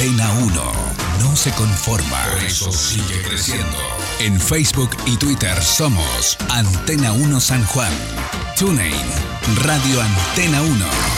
Antena 1 no se conforma, por eso sigue creciendo. En Facebook y Twitter somos Antena 1 San Juan. TuneIn, Radio Antena 1.